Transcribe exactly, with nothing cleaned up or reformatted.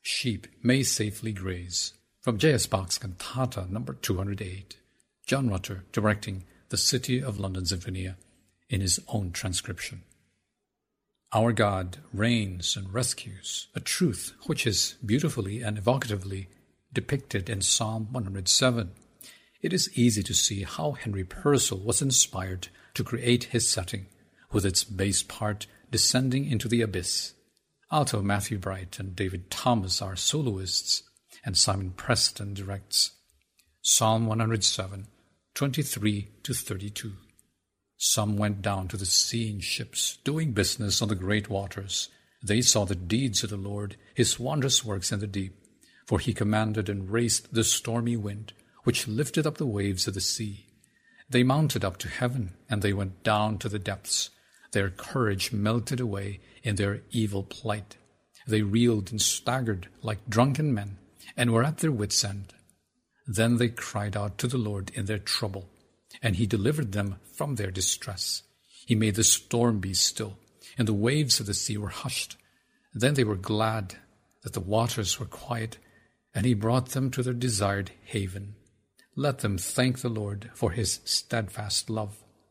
sheep may safely graze. From J S Bach's Cantata number two hundred eight, John Rutter directing the City of London Sinfonia in his own transcription. Our God reigns and rescues, a truth which is beautifully and evocatively depicted in Psalm one hundred seven. It is easy to see how Henry Purcell was inspired to create his setting, with its bass part descending into the abyss. Alto Matthew Bright and David Thomas are soloists, and Simon Preston directs. Psalm one hundred seven, twenty-three to thirty-two. Some went down to the sea in ships, doing business on the great waters. They saw the deeds of the Lord, his wondrous works in the deep. For he commanded and raised the stormy wind, which lifted up the waves of the sea. They mounted up to heaven, and they went down to the depths. Their courage melted away in their evil plight. They reeled and staggered like drunken men, and were at their wits' end. Then they cried out to the Lord in their trouble, and he delivered them from their distress. He made the storm be still, and the waves of the sea were hushed. Then they were glad that the waters were quiet, and he brought them to their desired haven. Let them thank the Lord for his steadfast love,